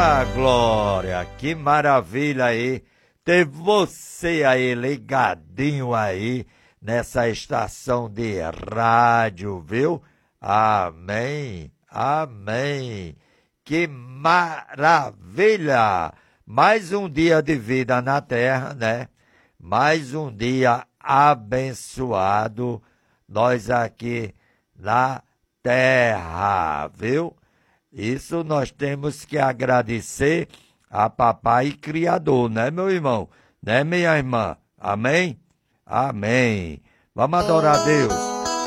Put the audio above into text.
Ah, Glória, que maravilha aí ter você aí ligadinho aí nessa estação de rádio, viu? Amém, amém. Que maravilha! Mais um dia de vida na terra, né? Mais um dia abençoado, nós aqui na terra, viu? Isso nós temos que agradecer a Papai Criador, né, meu irmão? Né, minha irmã? Amém? Amém. Vamos adorar a Deus.